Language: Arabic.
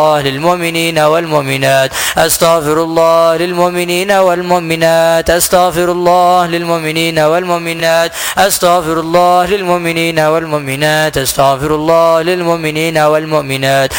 للمؤمنين والمؤمنات أستغفر الله للمؤمنين والمؤمنات أستغفر الله للمؤمنين والمؤمنات أستغفر الله للمؤمنين والمؤمنات أستغفر الله للمؤمنين والمؤمنات